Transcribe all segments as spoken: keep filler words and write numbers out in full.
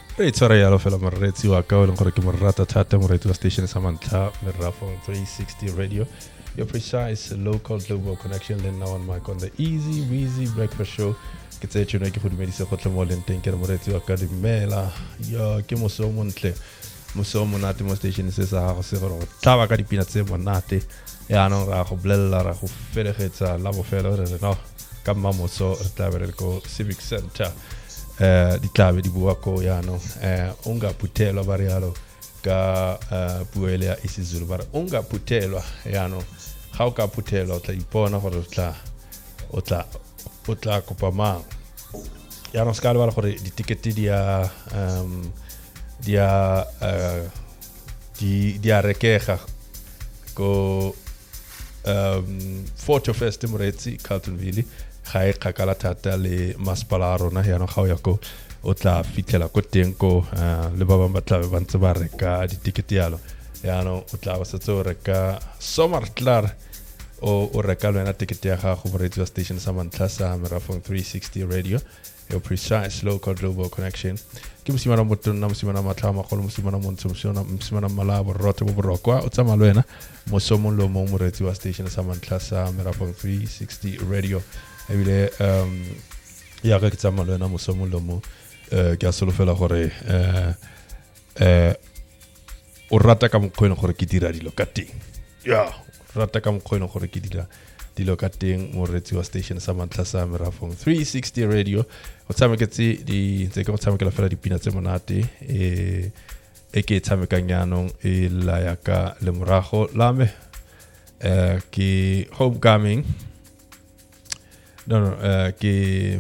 Re tsara yalo fela moretsi wa ka o leng gore ke mo rata thata moretsi wa station sa Mantla Merafong three sixty radio, your precise local global connection le now on mic on the easy wheezy breakfast show. Ke tse tseno ke go dumedisa go tle mo leng teng ke moretsi wa ka dimela yo ke moso montle moso monate mo station se sa go se go tla ka dipina tse monate ya no ra go blella ra go felegetsa la bo fela re no ka mamoso re tla bere go civic center eh di tlabe di bua ko ya no eh unga putelo barialo ka puele ya isiZulu bara unga putelwa ya no ga o ka putelo o tla ipona gore o tla o tla o tla kopa mang ya no ska le bara gore di ticket dia um dia di dia rekega ko um photo fest moretsi Carltonville ga e kgakala thata le masepala a rona ya no ga o ya ko o tla fitlela ko teng ko le ba bang ba tla ba ntse ba reka di ticket yalo ya no o tla ba setso reka sommer klar o o reka lona ticket ya ga go moretsi wa station sa Mantla sa Merafong three sixty radio, your precise local global connection. Ke mosimana motho na mosimana matlama go le mosimana montsho mosimana mosimana malabo rote bo borokwa o tsama le wena mo somolo mo moretsi wa station sa Mantla sa Merafong three sixty radio. Ebile um ya ga ke tsama le wena mo somolo mo eh ke a solofela gore eh eh o rata ka mokgweng gore ke dira dilo ka teng ya rata ka mokgweng gore ke dira dilo ka teng moretsi wa station sa Mantla sa Merafong three sixty radio o tshameketse di tse ke o tshamekela fela dipina tse monate e e ke tshamekang yanong e la ya ka le morago la me eh ke homecoming no no eh ke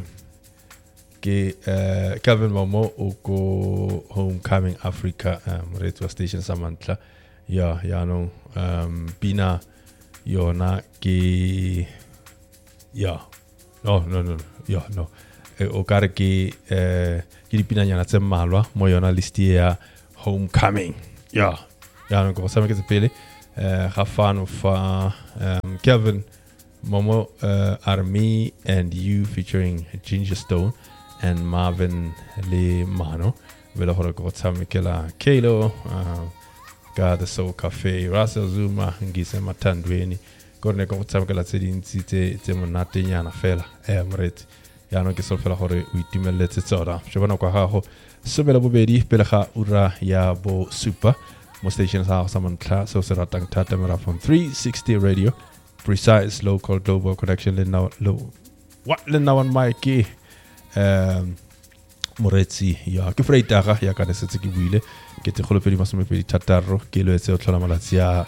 ke eh Calvin Momo o ko Homecoming Africa moretsi wa station sa Mantla ya ya no um pina yona ke ya no no no ya no o kare ke eh ke dipina nyana tse mmalwa mo yona list ya Homecoming ya ya no go sa me ke tsepele eh ga fano fa um Calvin Momo uh, Army and You featuring Ginger Stone and Marvin Le Mano vela hore go tsamekela Kalo uh, ka the Soul Cafe Russell Zuma ngise matandweni gorne go tsamekela tse dintsi tse tse monate nyana fela eh moreti ya no ke solfela gore o itimeletse tsora se bona kwa gago sebela bobedi pele ga ura ya bo super mo station sa sa Mantla so se ratang thata Merafong three sixty radio, precise local global connection le now lo what le now on my key um moretsi ya ke freitaga ya ka setse ke buile ke te golopedi masomepedi thataro ke lo etse o tlhola malatsi ya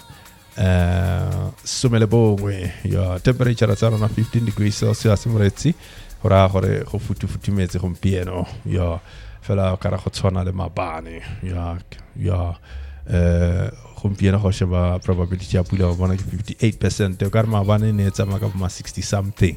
eh somele bongwe ya temperature tsa rona fifteen degrees Celsius moretsi hora gore go futu futumetse gompieno ya fela ka ra go tshwana le mabane ya ya eh gompieno go sheba probability ya pula bona ke fifty-eight percent o ka re mabane ne tsa maka ma sixty something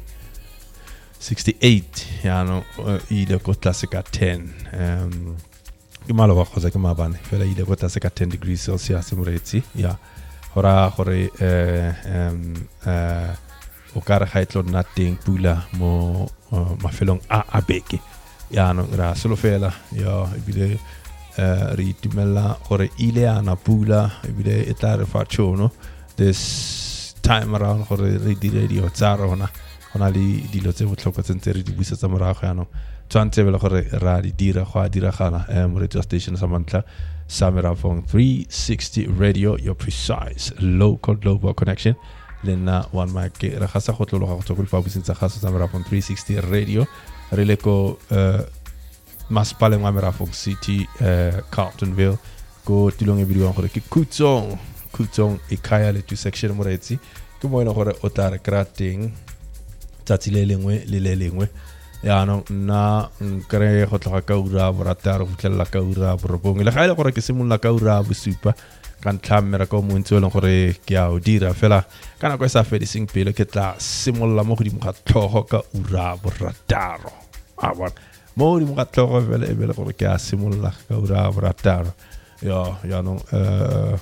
sixty-eight ya no ile go tlase ka ten um ke malo ba go tsa ke mabane fela ile go tlase ka ten degrees Celsius moretsi ya hora gore eh um eh o ka re ga itlo nna teng pula mo mafelong a abeke ya no ra solo fela ya ebile eh re itumela gore ile ana pula ebile e tla re fa tšhono this time around gore re dire dio tsa rona ona le dilo tse botlhokwa tse re di busetsa morago yana tsantse bele gore ra di dira go a diragala eh moretsi wa station sa Mantla sa Merafong three sixty radio, your precise local global connection lena one mic re ga sa go tlologa go tswa go dipabusitsa ga sa Merafong three sixty radio re le ko eh masepaleng wa Merafong City eh Carltonville go tilong e bidiwang gore ke Kutsong Kutsong e kaya le two section moretsi ke mo ena gore o tla re krating tsatsi le lengwe le le lengwe ya no na nkre go tloga ka ura borataro go tlella ka ura borobong le ga ile gore ke simolla ka ura bosupa ka ntlamera ka mo ntse le gore ke a o dira fela kana go sa fedising pele ke tla simolla mo godimo ga tlhogo ka ura borataro a bona mo godimo ga tlhogo fela e bele gore ke a simolla ka ura borataro ya ya no eh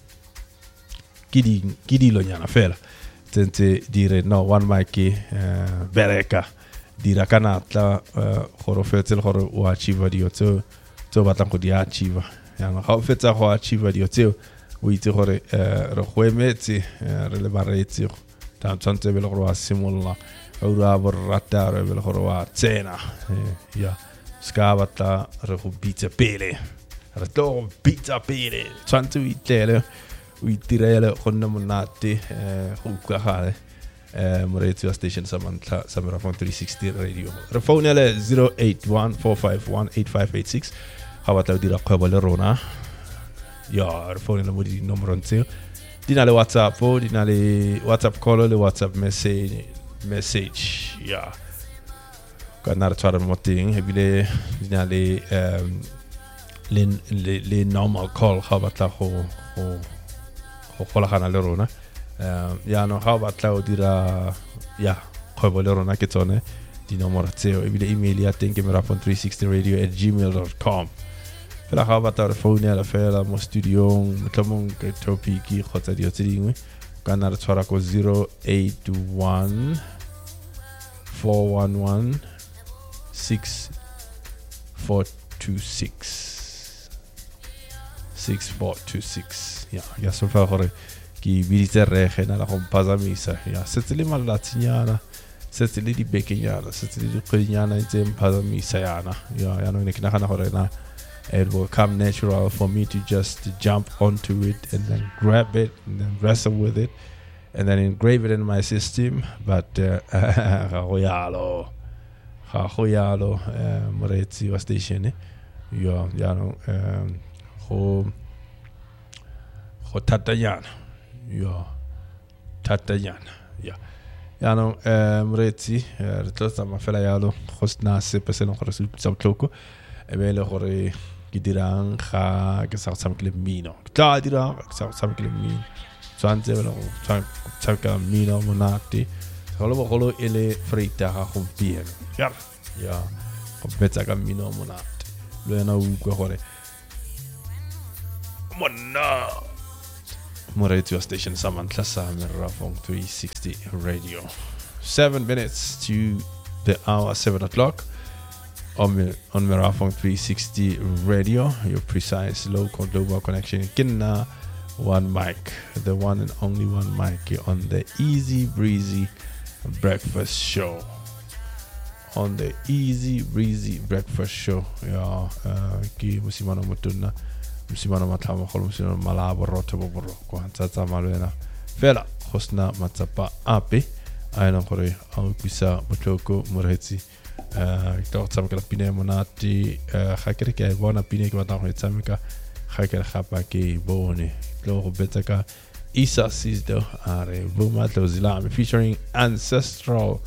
kidi kidi lo nyana fela tente dire no one mic uh, bereka dira kana tla uh, gore fetse le gore o achieve dio tso tse o batlang go di achieve yaanong ga o fetsa go achieve dio tseo o itse gore re go emetse re le bareetsi ta tshwantse be le gore wa simolola o ra borata re be le gore wa tsena ya ska batla re go bitsa pele re tlo bitsa pele tshwantse o itlele o itirele go nna monate go utlwagale moreetsi wa station sa mantla sa Merafong three sixty radio re phone le zero eight one four five one eight five eight six ga batla o dira kgwebo le rona ya re phone le mo di nomoro tseo di na le WhatsApp o di na le WhatsApp call le WhatsApp message message ya kana re tshwara mo teng ebile di na le um le le normal call ga batla go go go golagana le rona um ya no ga batla o dira ya kgwebo le rona ke tsone di nomoro tseo ebile email ya teng ke merafong three sixty radio at gmail dot com fela ga batla re phone ya fela mo studio motlhomong ke topic kgotsa dio tse dingwe kana re tshwara ko zero eight one four one one six four two six six four two six ya ya so fa gore ki biditse rege na la go mpazamisa ya setse le malatsinyana setse le dibekenyana setse le dikgwedinyana tse mpazamisa yana ya ya no ne ke nagana gore na it will come natural for me to just jump onto it and then grab it and then wrestle with it and then engrave it in my system but ga go yalo ga go yalo moreetsi wa station ya ya no go go tatanyana ya tatanyana ya ya no moreetsi re tlosa mafela yalo go sna sepe se no gore se tsa botlhoko e be le gore ke dirang ga ke sa tsamkile mmino ke tla dira ke sa tsamkile mmino tsantse le go tsamka mmino monate go le bogolo e le freita ga gompieno ya ya go betsa ka mmino monate le yena o utlwa gore monna moreetsi wa station sa mantla sa Merafong three sixty radio seven minutes to the hour seven o'clock on on Merafong three sixty radio, your precise local global connection. Kinna one mic, the one and only one mic on the Easy Breezy Breakfast Show. On the Easy Breezy Breakfast Show. Ya ki musimano mutuna, musimano matama kholo musimano malabo roto boboro ko tsatsa malwena. Fela khosna matsapa ape ayana gore au pisa botloko moretsi. Uh, ik dacht dat ik dat pine monati ga ik er bona pine ke batla go etsameka ga ke ga pa ke bone lo go betaka Isa Sizdo are Bumatlo Zilami featuring Ancestral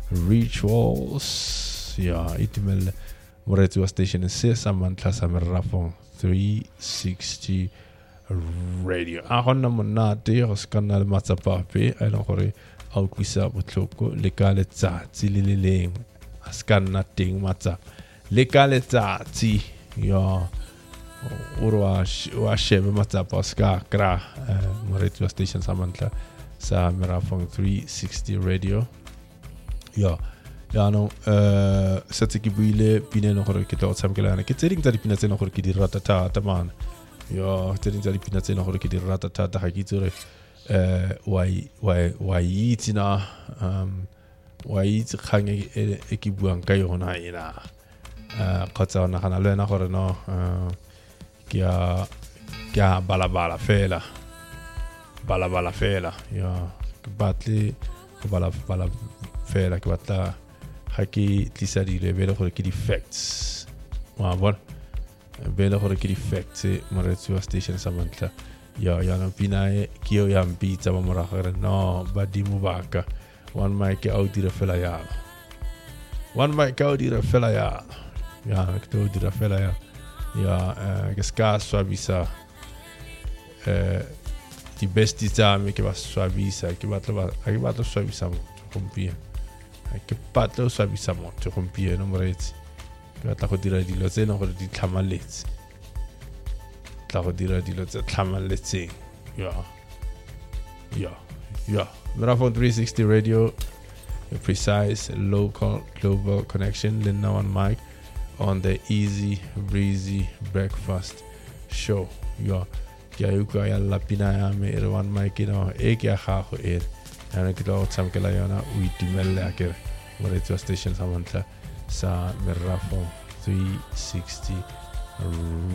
Rituals ya itimel moretu station se samantla sa Merafong three sixty radio a honna monati go skana le matsapa pe a lo gore au kwisa botloko le ka le tsatsi le le leng askan nating matsa le ka letsatsi ya urwa wa shebe matsa paska kra moretu station samantla sa Merafong three sixty radio ya ya no eh setse ke buile pine no gore ke tlo tsamkelana ke tsering tsa dipina tse no gore ke di rata thata man ya tsering tsa dipina tse no gore ke di rata thata ga ke tsore eh why why why itina um wa itse kgang e ke buang ka yona ena eh khotsa ona gana le wena gore no ke a ke a balabala fela balabala fela ya ke batle ke bala bala fela ke batla ga ke tlisa di lebele gore ke di facts wa bon bele gore ke di facts moretsi wa station samantla ya ya no pinae ke yo ya mpitsa ba morago re no ba di mo baka one mic out dira fela ya one mic out dira fela ya ya kto dira fela ya ya ke ska swabisa eh di besti time ke ba swabisa ke batla ba ke batla swabisa mo kompie ke batla swabisa mo kompie no moretsi ke batla go dira dilo tse no gore di tlhamaletse tla go dira dilo tse tlhamaletse ya ya ya Merafong three sixty radio, a precise local global connection. Linna one mic on the Easy Breezy Breakfast Show. Ja, kaya yuko ay lapina ya me irwan maikino ek ya khaho er. Ana kito tsam kala yana uitimel aker. Radio station samantha sa Merrafo three sixty